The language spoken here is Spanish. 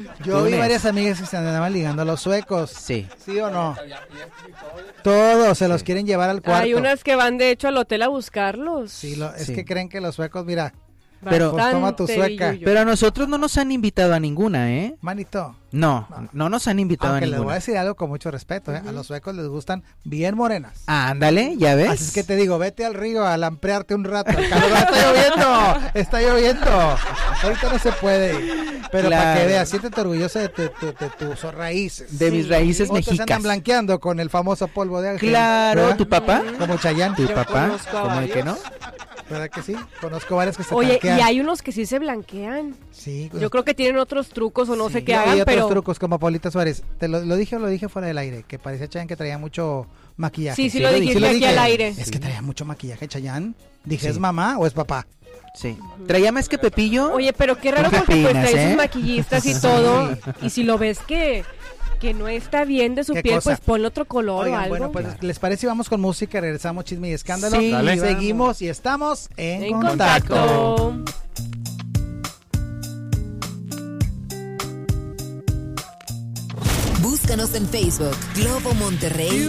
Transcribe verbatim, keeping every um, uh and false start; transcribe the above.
Yo vi varias amigas que se andaban ligando a los suecos. Sí. ¿Sí o no? Todos se los quieren llevar al cuarto. Hay unas que van de hecho al hotel a buscarlos. Sí, lo, es Sí. que creen que los suecos, mira, Pero- pues toma tu sueca. Billuyo. Pero a nosotros no nos han invitado a ninguna, ¿eh? Manito. No, No. no nos han invitado Aunque a les voy a ninguna. decir algo con mucho respeto, ¿eh? A los suecos les gustan bien morenas. Ándale, ya ves. Así es que te digo, vete al río a lamprearte un rato. El calor, está lloviendo, está lloviendo. Ahorita no se puede. Pero Claro. para que veas, siéntete orgulloso de, tu- tu- de tus raíces. De mis raíces Otros se andan mexicas. blanqueando con el famoso polvo de ángel. Claro, ¿verdad? ¿tu papá? Como Chayanne. ¿Tu Yo papá? conozco a ¿Cómo de que no? varios. ¿Verdad que sí? Conozco varios que se Oye, blanquean. y hay unos que sí se blanquean. Sí, Yo creo que tienen otros trucos o no sé sí, qué y hagan, hay otros pero trucos como Paulita Suárez. Te lo, lo dije o lo dije fuera del aire, que parecía Chayanne que traía mucho maquillaje. sí, sí, Sí, lo lo dijiste lo aquí dije. al aire. Es que traía mucho maquillaje Chayanne. Dije, Sí. ¿es mamá o es papá? Sí. ¿Traía más que Pepillo? Oye, pero qué raro ¿Tú qué porque pues opinas, trae eh? sus maquillistas y todo. Y si lo ves que, que no está bien de su ¿Qué piel, cosa? pues ponle otro color o Oigan, algo. bueno, pues les parece, vamos con música, regresamos Chisme y Escándalo. Sí, Dale. Seguimos y estamos en, en contacto. contacto. Búscanos en Facebook, Globo Monterrey